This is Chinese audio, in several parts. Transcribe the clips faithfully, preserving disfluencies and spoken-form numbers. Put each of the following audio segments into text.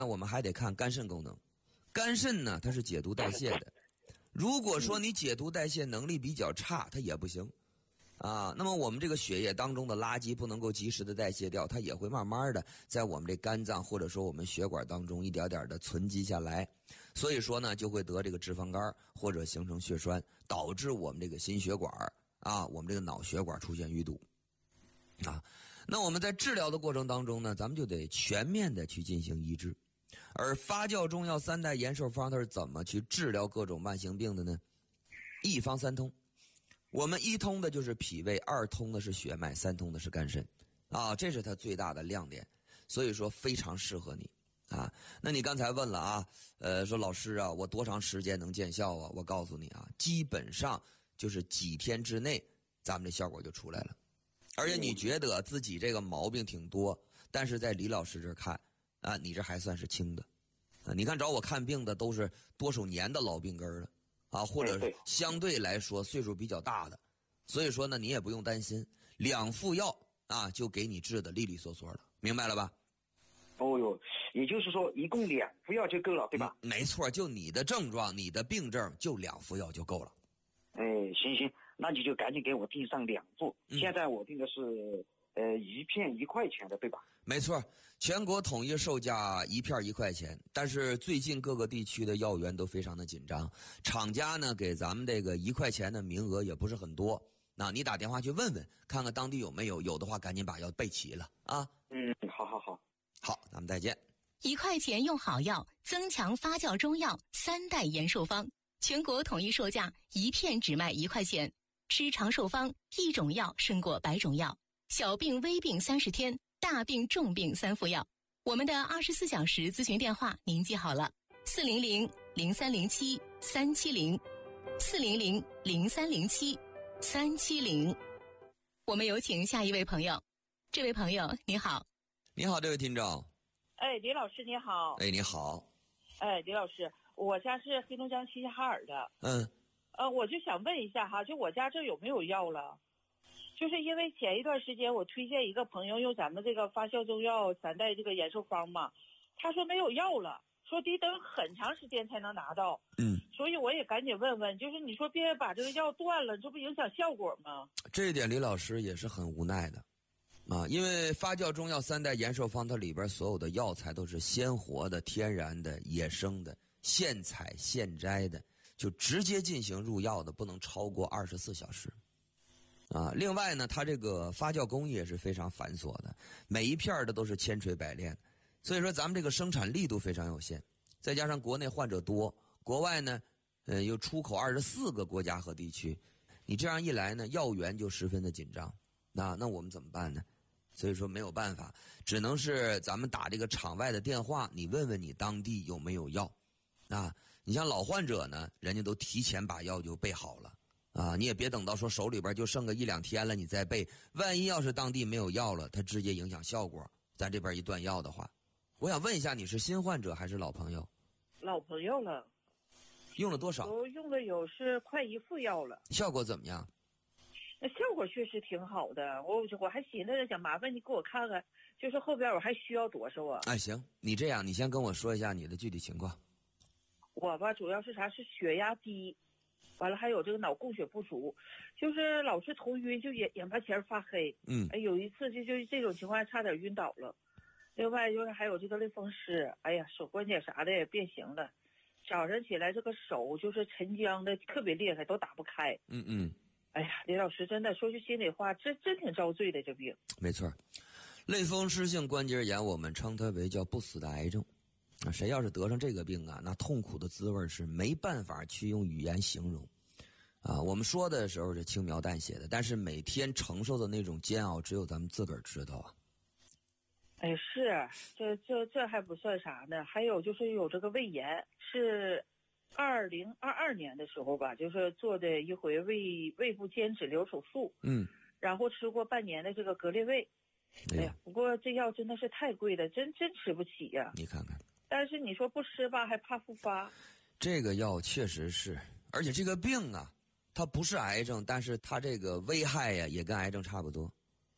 那我们还得看肝肾功能。肝肾呢，它是解毒代谢的。如果说你解毒代谢能力比较差，它也不行啊。那么我们这个血液当中的垃圾不能够及时的代谢掉，它也会慢慢的在我们这肝脏或者说我们血管当中一点点的存积下来。所以说呢，就会得这个脂肪肝或者形成血栓，导致我们这个心血管啊，我们这个脑血管出现淤堵啊。那我们在治疗的过程当中呢，咱们就得全面的去进行医治。而发酵中药三代延寿方它是怎么去治疗各种慢性病的呢？一方三通。我们一通的就是脾胃，二通的是血脉，三通的是肝肾啊，这是它最大的亮点，所以说非常适合你啊。那你刚才问了啊，呃，说老师啊，我多长时间能见效啊？我告诉你啊，基本上就是几天之内咱们这效果就出来了。而且你觉得自己这个毛病挺多，但是在李老师这儿看啊，你这还算是轻的啊。你看找我看病的都是多少年的老病根了啊，或者相对来说岁数比较大的，所以说呢，你也不用担心，两副药啊就给你治的利利索索了，明白了吧？ 哦哟，也就是说一共两副药就够了，对吧？ 嗯、没错，就你的症状，你的病症就两副药就够了。 哎，行行，那你就赶紧给我订上两副。 嗯、 现在我订的是呃一片一块钱的，对吧？ 没错，全国统一售价一片一块钱，但是最近各个地区的药源都非常的紧张，厂家呢给咱们这个一块钱的名额也不是很多。那你打电话去问问，看看当地有没有，有的话赶紧把药备齐了啊。 嗯，好好好， 好，咱们再见。 一块钱用好药，增强发酵中药三代延寿方，全国统一售价一片只卖一块钱。吃长寿方，一种药胜过百种药，小病微病三十天，大病重病三副药。我们的二十四小时咨询电话您记好了：四零零零三零七三七零，四零零零三零七三七零。我们有请下一位朋友。这位朋友你好。 你好，这位听众。 哎，李老师你好。 哎，你好。 哎，李老师，我家是黑龙江齐齐哈尔的。 嗯。 呃，我就想问一下哈，就我家这有没有药了？就是因为前一段时间我推荐一个朋友用咱们这个发酵中药三代这个延寿方嘛，他说没有药了，说得等很长时间才能拿到。 嗯。 所以我也赶紧问问，就是你说别把这个药断了，这不影响效果吗？ 这一点李老师也是很无奈的。啊，因为发酵中药三代延寿方，它里边所有的药材都是鲜活的、天然的、野生的、现采现摘的，就直接进行入药的，不能超过二十四小时。啊，另外呢，它这个发酵工艺也是非常繁琐的，每一片的都是千锤百炼，所以说咱们这个生产力度非常有限，再加上国内患者多，国外呢，呃，又出口二十四个国家和地区，你这样一来呢，药源就十分的紧张。那那我们怎么办呢？所以说没有办法，只能是咱们打这个场外的电话，你问问你当地有没有药。啊，你像老患者呢，人家都提前把药就备好了啊，你也别等到说手里边就剩个一两天了你再备，万一要是当地没有药了，它直接影响效果，咱这边一断药的话。我想问一下，你是新患者还是老朋友？ 老朋友了。 用了多少？ 我用了有是快一副药了。 效果怎么样？ 那效果确实挺好的，我我还寻思着想麻烦你给我看看，就是后边我还需要多少啊？ 哎，行，你这样，你先跟我说一下你的具体情况。 我吧，主要是啥？是血压低，完了还有这个脑供血不足，就是老是头晕，就眼眼巴前发黑。 嗯， 哎，有一次就就这种情况差点晕倒了。另外就是还有这个类风湿，哎呀，手关节啥的也变形了，早上起来这个手就是沉僵的特别厉害，都打不开。 嗯嗯。 哎呀，李老师，真的说句心里话，真真挺遭罪的这病。 没错，类风湿性关节炎，我们称它为叫不死的癌症。啊，谁要是得上这个病啊，那痛苦的滋味是没办法去用语言形容。啊，我们说的时候是轻描淡写的，但是每天承受的那种煎熬，只有咱们自个儿知道啊。 哎，是，这这这还不算啥呢，还有就是有这个胃炎，是二零二二年的时候吧，就是做的一回胃胃部间质瘤手术， 嗯， 然后吃过半年的这个格列卫，哎呀，不过这药真的是太贵了，真真吃不起呀。 你看看， 但是你说不吃吧，还怕复发。 这个药确实是，而且这个病啊，它不是癌症，但是它这个危害呀，也跟癌症差不多。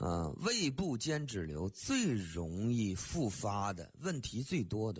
啊，胃部间质瘤最容易复发的问题最多的。